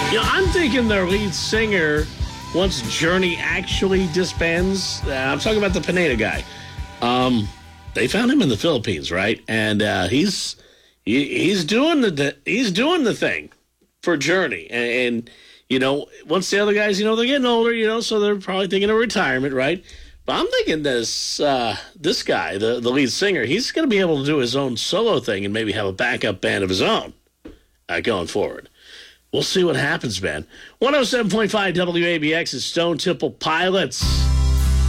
I'm thinking their lead singer, once Journey actually disbands, I'm talking about the Pineda guy. They found him in the Philippines, right? And he's doing the thing for Journey. And once the other guys, they're getting older, so they're probably thinking of retirement, right? But I'm thinking this guy, the lead singer, he's going to be able to do his own solo thing and maybe have a backup band of his own going forward. We'll see what happens, man. 107.5 WABX is Stone Temple Pilots.